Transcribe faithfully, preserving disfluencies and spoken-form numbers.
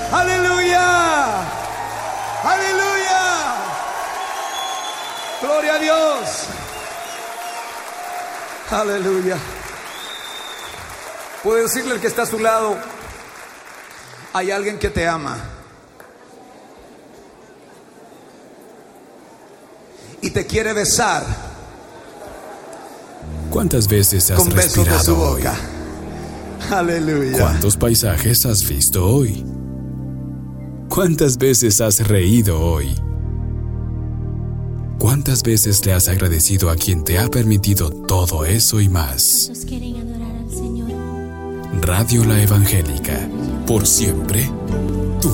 Aleluya. Aleluya. Gloria a Dios. Aleluya. Puede decirle al que está a su lado: hay alguien que te ama y te quiere besar. ¿Cuántas veces has con besos de su respirado hoy? boca? Aleluya. ¿Cuántos paisajes has visto hoy? ¿Cuántas veces has reído hoy? ¿Cuántas veces le has agradecido a quien te ha permitido todo eso y más? ¿Cuántos quieren adorar al Señor? Radio La Evangélica, por siempre